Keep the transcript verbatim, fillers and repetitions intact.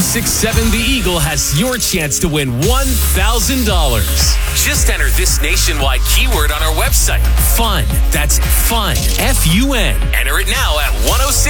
six seven The Eagle has your chance to win one thousand dollars. Just enter this nationwide keyword on our website. Fun. That's fun. F U N. Enter it now at one oh six